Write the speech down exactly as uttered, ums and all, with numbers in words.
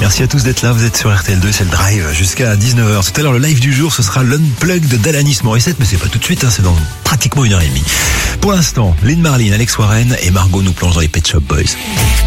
Merci à tous d'être là, vous êtes sur R T L deux, c'est le Drive jusqu'à dix-neuf heures. Tout à l'heure, le live du jour, ce sera l'Unplug d'Alanis Morissette, mais c'est pas tout de suite, hein, c'est dans pratiquement une heure et demie. Pour l'instant, Lynn Marlin, Alex Warren et Margot nous plongent dans les Pet Shop Boys.